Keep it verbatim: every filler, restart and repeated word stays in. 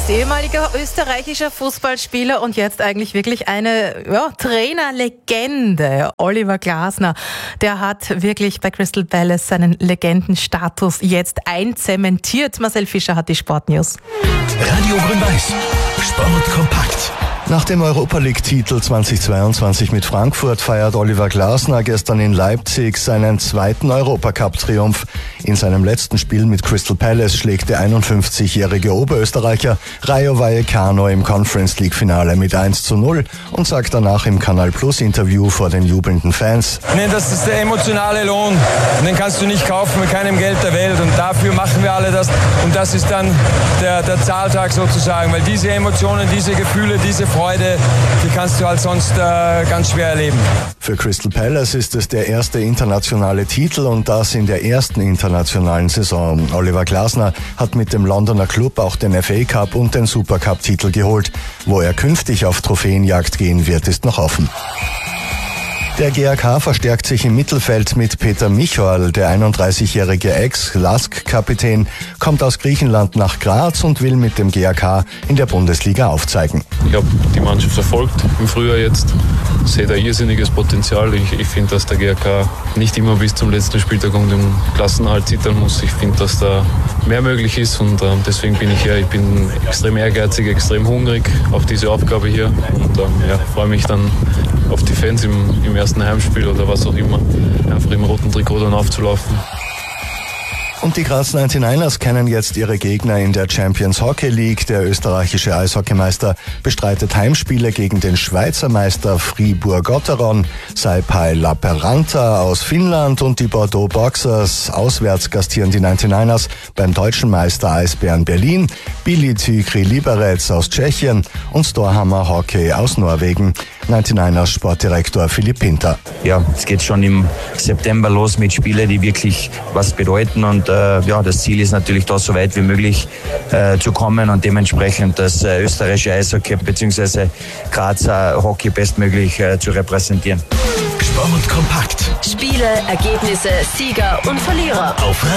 ist ehemaliger österreichischer Fußballspieler und jetzt eigentlich wirklich eine ja, Trainerlegende. Oliver Glasner, der hat wirklich bei Crystal Palace seinen Legendenstatus jetzt einzementiert. Marcel Fischer hat die Sportnews. Radio Grün-Weiß, Sport kompakt. Nach dem Europa-League-Titel zweitausendzweiundzwanzig mit Frankfurt feiert Oliver Glasner gestern in Leipzig seinen zweiten Europacup-Triumph. In seinem letzten Spiel mit Crystal Palace schlägt der einundfünfzigjährige Oberösterreicher Rayo Vallecano im Conference League-Finale mit eins zu null und sagt danach im Kanal Plus-Interview vor den jubelnden Fans: Nee, das ist der emotionale Lohn. Den kannst du nicht kaufen mit keinem Geld der Welt. Und dafür machen wir alle das. Und das ist dann der, der Zahltag sozusagen. Weil diese Emotionen, diese Gefühle, diese Freude, die kannst du halt sonst äh, ganz schwer erleben. Für Crystal Palace ist es der erste internationale Titel und das in der ersten internationalen Saison. Oliver Glasner hat mit dem Londoner Club auch den F A Cup und den Supercup-Titel geholt. Wo er künftig auf Trophäenjagd gehen wird, ist noch offen. Der G A K verstärkt sich im Mittelfeld mit Peter Michol. Der einunddreißigjährige Ex-Lask-Kapitän kommt aus Griechenland nach Graz und will mit dem G A K in der Bundesliga aufzeigen. Ich habe die Mannschaft verfolgt im Frühjahr jetzt. Ich sehe da irrsinniges Potenzial. Ich, ich finde, dass der G A K nicht immer bis zum letzten Spieltag um den Klassenerhalt zittern muss. Ich finde, dass da mehr möglich ist und äh, deswegen bin ich hier. Ich bin extrem ehrgeizig, extrem hungrig auf diese Aufgabe hier und äh, ja, freue mich dann auf die Fans im, im ersten Heimspiel oder was auch immer, einfach im roten Trikot dann aufzulaufen. Und die Graz neunundneunzigers kennen jetzt ihre Gegner in der Champions Hockey League. Der österreichische Eishockeymeister bestreitet Heimspiele gegen den Schweizer Meister Fribourg-Gotteron, Saipai Lappeenranta aus Finnland und die Bordeaux Boxers. Auswärts gastieren die neunundneunzigers beim deutschen Meister Eisbären Berlin, Billy Tygri Liberec aus Tschechien und Storhamar Hockey aus Norwegen. neunundneunzigers Sportdirektor Philipp Pinter. Ja, es geht schon im September los mit Spielen, die wirklich was bedeuten und äh, ja, das Ziel ist natürlich da so weit wie möglich äh, zu kommen und dementsprechend das äh, österreichische Eishockey bzw. Grazer Hockey bestmöglich äh, zu repräsentieren. Sport kompakt. Spiele, Ergebnisse, Sieger und Verlierer. Auf